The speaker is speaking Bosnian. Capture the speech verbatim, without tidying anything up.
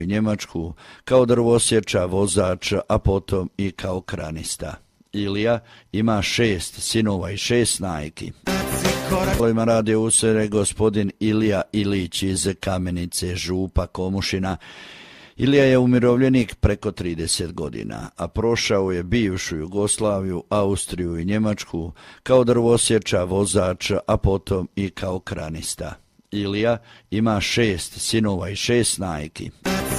Njemačku kao drvosječa, vozač, a potom i kao kranista. Ilija ima šest sinova i šest snajki. Kojima radi u sere gospodin Ilija Ilić iz Kamenice, župa Komušina. Ilija je umirovljenik preko trideset godina, a prošao je bivšu Jugoslaviju, Austriju i Njemačku kao drvosječa, vozač, a potom i kao kranista. Ilija ima šest sinova i šest snajki.